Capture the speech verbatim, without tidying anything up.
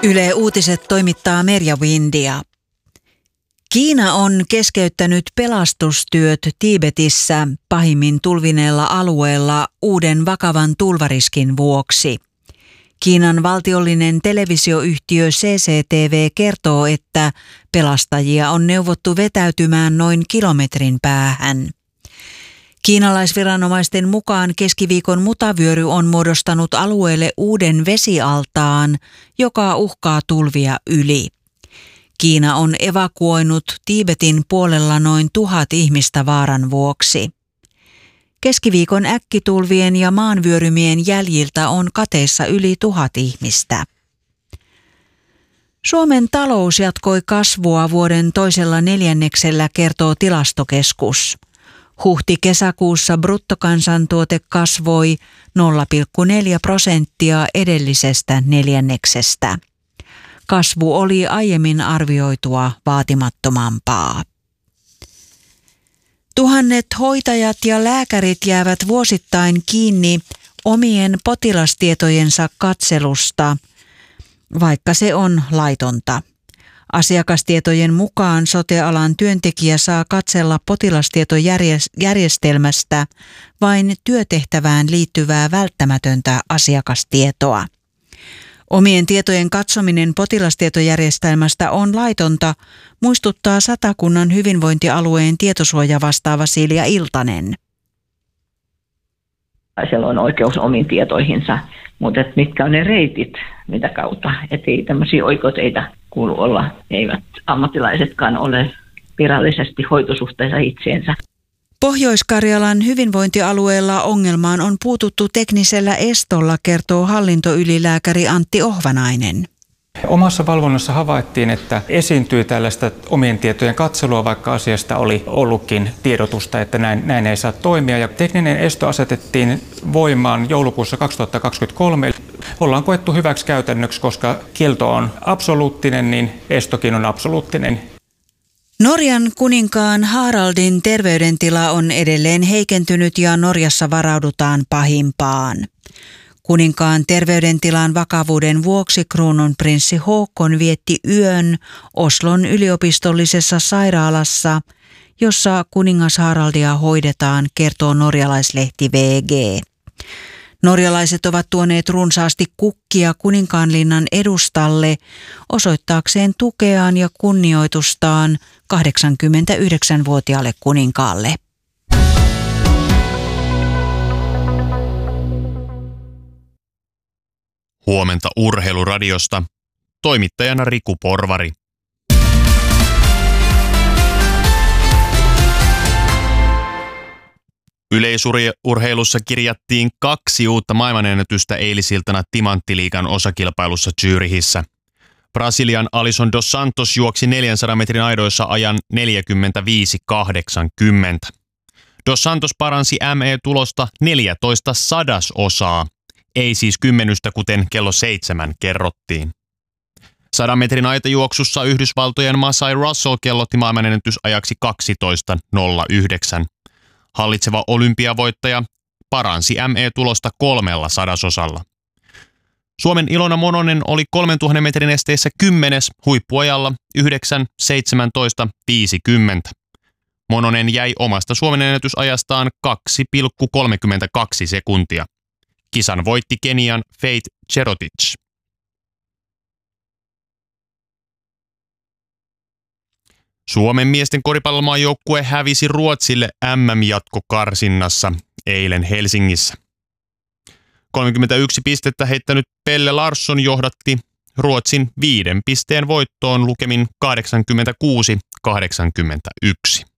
Yle Uutiset toimittaa Merja Windia. Kiina on keskeyttänyt pelastustyöt Tiibetissä pahimmin tulvineella alueella uuden vakavan tulvariskin vuoksi. Kiinan valtiollinen televisioyhtiö C C T V kertoo, että pelastajia on neuvottu vetäytymään noin kilometrin päähän. Kiinalaisviranomaisten mukaan keskiviikon mutavyöry on muodostanut alueelle uuden vesialtaan, joka uhkaa tulvia yli. Kiina on evakuoinut Tiibetin puolella noin tuhat ihmistä vaaran vuoksi. Keskiviikon äkkitulvien ja maanvyörymien jäljiltä on kateissa yli tuhat ihmistä. Suomen talous jatkoi kasvua vuoden toisella neljänneksellä, kertoo Tilastokeskus. Huhti-kesäkuussa bruttokansantuote kasvoi nolla pilkku neljä prosenttia edellisestä neljänneksestä. Kasvu oli aiemmin arvioitua vaatimattomampaa. Tuhannet hoitajat ja lääkärit jäävät vuosittain kiinni omien potilastietojensa katselusta, vaikka se on laitonta. Asiakastietojen mukaan sote-alan työntekijä saa katsella potilastietojärjestelmästä vain työtehtävään liittyvää välttämätöntä asiakastietoa. Omien tietojen katsominen potilastietojärjestelmästä on laitonta, muistuttaa Satakunnan hyvinvointialueen tietosuojavastaava Silja Iltanen. Siellä on oikeus omiin tietoihinsa, mutta et mitkä on ne reitit, mitä kautta. Että ei tämmöisiä oikoteita kuulu olla, eivät ammattilaisetkaan ole virallisesti hoitosuhteessa itseensä. Pohjois-Karjalan hyvinvointialueella ongelmaan on puututtu teknisellä estolla, kertoo hallintoylilääkäri Antti Ohvanainen. Omassa valvonnassa havaittiin, että esiintyi tällaista omien tietojen katselua, vaikka asiasta oli ollutkin tiedotusta, että näin, näin ei saa toimia. Ja tekninen esto asetettiin voimaan joulukuussa kaksituhattakaksikymmentäkolme. Ollaan koettu hyväksi käytännöksi, koska kielto on absoluuttinen, niin estokin on absoluuttinen. Norjan kuninkaan Haraldin terveydentila on edelleen heikentynyt ja Norjassa varaudutaan pahimpaan. Kuninkaan terveydentilan vakavuuden vuoksi kruununprinssi Håkon vietti yön Oslon yliopistollisessa sairaalassa, jossa kuningas Haraldia hoidetaan, kertoo norjalaislehti V G. Norjalaiset ovat tuoneet runsaasti kukkia Kuninkaanlinnan edustalle osoittaakseen tukeaan ja kunnioitustaan kahdeksankymmentäyhdeksänvuotiaalle kuninkaalle. Huomenta Urheiluradiosta. Toimittajana Riku Porvari. Yleisurheilussa kirjattiin kaksi uutta maailmanennätystä eilisiltana Timanttiliigan osakilpailussa Zürichissä. Brasilian Alisson dos Santos juoksi neljänsadan metrin aidoissa ajan neljäkymmentäviisi kahdeksankymmentä. Dos Santos paransi M E-tulosta neljätoista sadasosaa, ei siis kymmenystä kuten kello seitsemän kerrottiin. Sadan metrin aitajuoksussa Yhdysvaltojen Masai Russell kellotti maailmanennätysajaksi kaksitoista nolla yhdeksän. Hallitseva olympiavoittaja paransi M E-tulosta kolmella sadasosalla. Suomen Ilona Mononen oli kolmentuhannen metrin esteissä kymmenes huippuajalla yhdeksän seitsemäntoista viisikymmentä. Mononen jäi omasta Suomen ennätysajastaan kaksi pilkku kolmekymmentäkaksi sekuntia. Kisan voitti Kenian Faith Cherotich. Suomen miesten koripallomaajoukkue hävisi Ruotsille M M-jatkokarsinnassa eilen Helsingissä. kolmekymmentäyksi pistettä heittänyt Pelle Larsson johdatti Ruotsin viiden pisteen voittoon lukemin kahdeksankymmentäkuusi kahdeksankymmentäyksi.